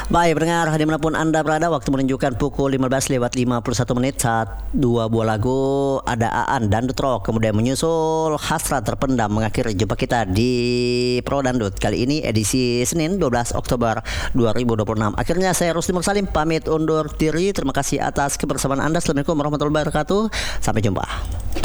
Baik pendengar, dimanapun Anda berada, waktu menunjukkan pukul 15:51 saat dua buah lagu ada Aan Dangdut Rock, kemudian menyusul Hasrat Terpendam mengakhiri jumpa kita di Pro Dangdut kali ini edisi Senin 12 Oktober 2026. Akhirnya saya Rusdi Mursalim pamit undur diri. Terima kasih atas kebersamaan Anda. Assalamualaikum warahmatullahi wabarakatuh. Sampai jumpa.